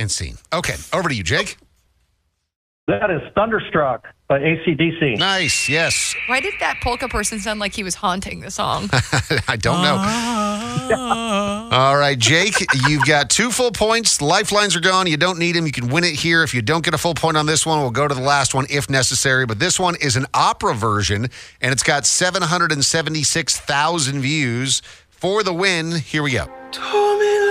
and seen. Okay, over to you, Jake. That is Thunderstruck by AC/DC. Nice, yes. Why did that polka person sound like he was haunting the song? I don't know. All right, Jake, you've got 2 full points. Lifelines are gone. You don't need them. You can win it here. If you don't get a full point on this one, we'll go to the last one if necessary. But this one is an opera version, and it's got 776,000 views. For the win, here we go.